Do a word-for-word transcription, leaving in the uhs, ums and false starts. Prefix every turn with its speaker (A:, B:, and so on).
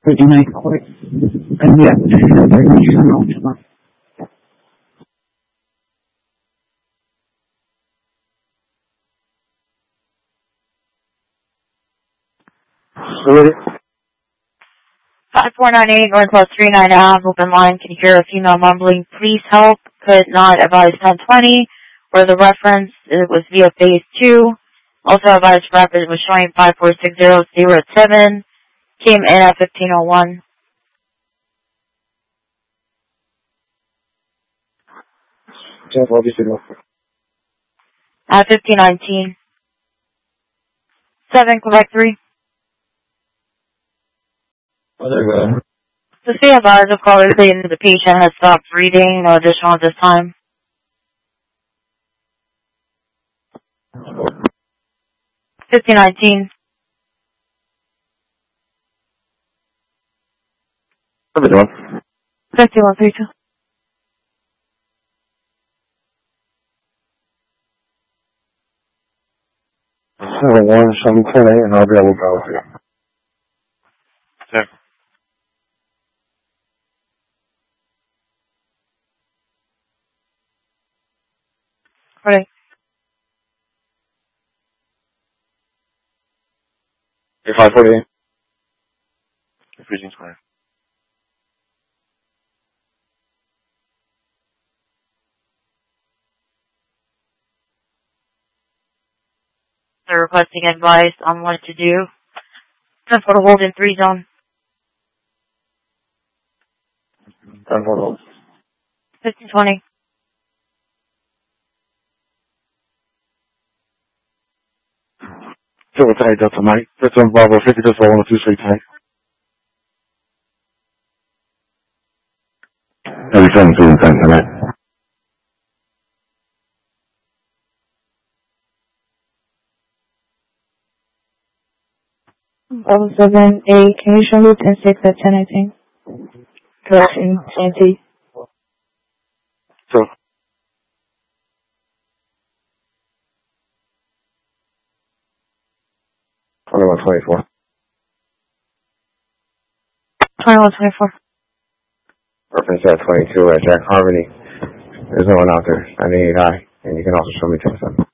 A: fifty-nine quick. And yeah,
B: five four nine eight Northwest three nine Ave, open line. Can you hear a female mumbling? Please help. Could not advise ten twenty. Where the reference it was via phase two. Also advised rapid was showing five four six zero. Stay at seven. Came in at fifteen oh one. At fifteen nineteen. seven, Quebec three. The stay advised of caller stating the patient has stopped breathing. No additional at this time. fifteen nineteen. fifty-one thirty-two.
C: seven one seven ten eight, and I'll be able to go with you. Yeah.
B: All right.
C: You're five forty-eight. Freezing square.
B: They're requesting advice on what to do. ten for the hold in three zone.
C: ten for hold.
B: fifteen twenty.
C: Silver tight Delta Mike. fifteen Bravo, fifty Delta one oh two straight tight. Every seven two ten tonight.
D: Level seven A, can you show me ten six at ten nineteen? Correction, Santee.
C: So. twenty-one twenty-four.
B: twenty-one twenty-four.
C: Reference at twenty-two at Jack Harmony. There's no one out there. ninety-eight high. And you can also show me ten seven.